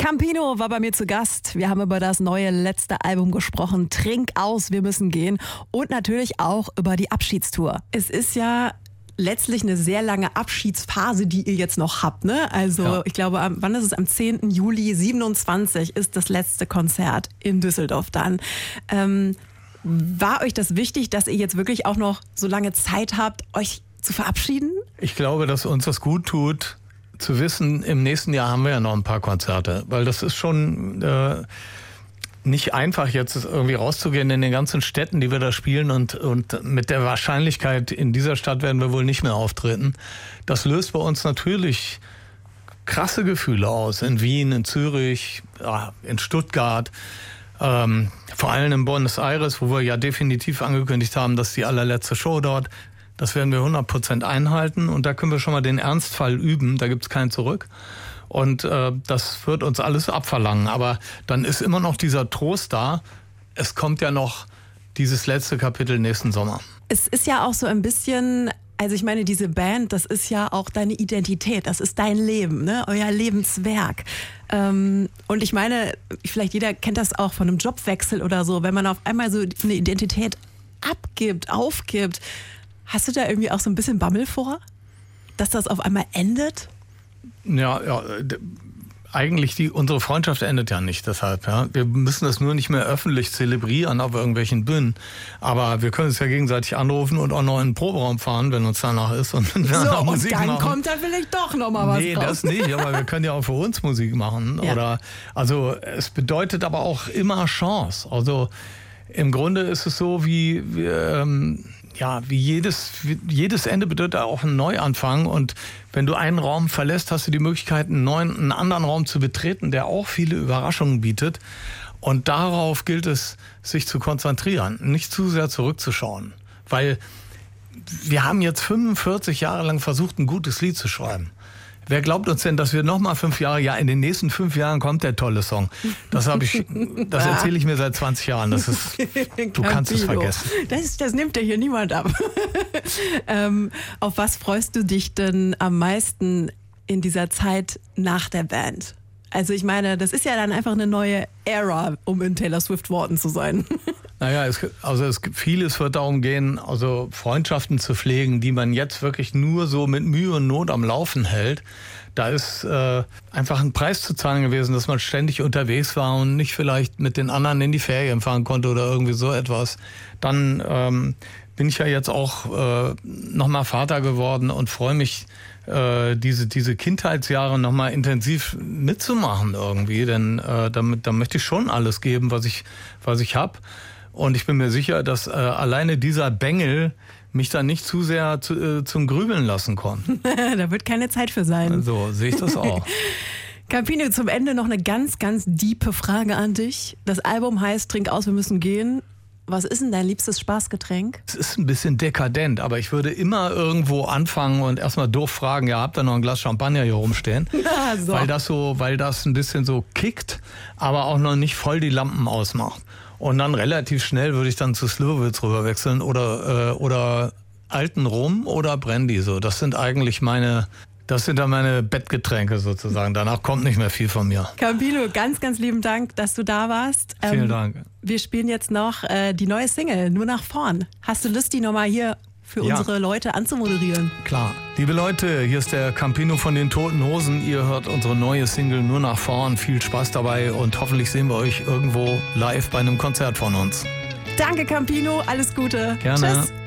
Campino war bei mir zu Gast. Wir haben über das neue letzte Album gesprochen. Trink aus, wir müssen gehen. Und natürlich auch über die Abschiedstour. Es ist ja letztlich eine sehr lange Abschiedsphase, die ihr jetzt noch habt, ne? Also ja. Ich glaube, wann ist es? Am 10. Juli 27 ist das letzte Konzert in Düsseldorf dann. War euch das wichtig, dass ihr jetzt wirklich auch noch so lange Zeit habt, euch zu verabschieden? Ich glaube, dass uns das gut tut, zu wissen, im nächsten Jahr haben wir ja noch ein paar Konzerte. Weil das ist schon nicht einfach, jetzt irgendwie rauszugehen in den ganzen Städten, die wir da spielen. Und mit der Wahrscheinlichkeit, in dieser Stadt werden wir wohl nicht mehr auftreten. Das löst bei uns natürlich krasse Gefühle aus. In Wien, in Zürich, in Stuttgart. Vor allem in Buenos Aires, wo wir ja definitiv angekündigt haben, dass die allerletzte Show dort, das werden wir 100% einhalten. Und da können wir schon mal den Ernstfall üben, da gibt's kein Zurück. Und das wird uns alles abverlangen. Aber dann ist immer noch dieser Trost da. Es kommt ja noch dieses letzte Kapitel nächsten Sommer. Es ist ja auch so ein bisschen... Also ich meine, diese Band, das ist ja auch deine Identität, das ist dein Leben, ne? Euer Lebenswerk. Und ich meine, vielleicht jeder kennt das auch von einem Jobwechsel oder so, wenn man auf einmal so eine Identität abgibt, aufgibt. Hast du da irgendwie auch so ein bisschen Bammel vor, dass das auf einmal endet? Ja, eigentlich unsere Freundschaft endet ja nicht deshalb. Ja. Wir müssen das nur nicht mehr öffentlich zelebrieren auf irgendwelchen Bühnen. Aber wir können uns ja gegenseitig anrufen und auch noch in den Proberaum fahren, wenn uns danach ist. Und wenn wir so, Musik und dann machen. Kommt da vielleicht doch noch mal was Nee, drauf. Das nicht. Aber wir können ja auch für uns Musik machen. Ja. Also es bedeutet aber auch immer Chance. Also im Grunde ist es so wie jedes Ende bedeutet auch ein Neuanfang. Und wenn du einen Raum verlässt, hast du die Möglichkeit, einen anderen Raum zu betreten, der auch viele Überraschungen bietet. Und darauf gilt es, sich zu konzentrieren, nicht zu sehr zurückzuschauen. Weil wir haben jetzt 45 Jahre lang versucht, ein gutes Lied zu schreiben. Wer glaubt uns denn, dass wir noch mal 5 Jahre, in den nächsten 5 Jahren kommt der tolle Song. Das erzähle ich mir seit 20 Jahren. Du kannst es vergessen. Das nimmt dir hier niemand ab. Auf was freust du dich denn am meisten in dieser Zeit nach der Band? Also ich meine, das ist ja dann einfach eine neue Ära, um in Taylor Swift Worten zu sein. Naja, vieles wird darum gehen, also Freundschaften zu pflegen, die man jetzt wirklich nur so mit Mühe und Not am Laufen hält. Da ist einfach ein Preis zu zahlen gewesen, dass man ständig unterwegs war und nicht vielleicht mit den anderen in die Ferien fahren konnte oder irgendwie so etwas. Dann bin ich ja jetzt auch nochmal Vater geworden und freue mich, diese Kindheitsjahre nochmal intensiv mitzumachen irgendwie. Denn da möchte ich schon alles geben, was ich habe. Und ich bin mir sicher, dass alleine dieser Bengel mich da nicht zu sehr zum Grübeln lassen konnte. Da wird keine Zeit für sein. So sehe ich das auch. Campino, zum Ende noch eine ganz, ganz diepe Frage an dich. Das Album heißt Trink aus, wir müssen gehen. Was ist denn dein liebstes Spaßgetränk? Es ist ein bisschen dekadent, aber ich würde immer irgendwo anfangen und erstmal doof fragen, ja, habt ihr noch ein Glas Champagner hier rumstehen? So. Weil das ein bisschen so kickt, aber auch noch nicht voll die Lampen ausmacht. Und dann relativ schnell würde ich dann zu Slivovitz rüberwechseln oder alten Rum oder Brandy. So, das sind dann meine Bettgetränke sozusagen. Danach kommt nicht mehr viel von mir. Campino, ganz, ganz lieben Dank, dass du da warst. Vielen Dank. Wir spielen jetzt noch die neue Single, Nur nach vorn. Hast du Lust, die nochmal hier für unsere Leute anzumoderieren? Klar. Liebe Leute, hier ist der Campino von den Toten Hosen. Ihr hört unsere neue Single Nur nach vorn. Viel Spaß dabei und hoffentlich sehen wir euch irgendwo live bei einem Konzert von uns. Danke, Campino. Alles Gute. Gerne. Tschüss.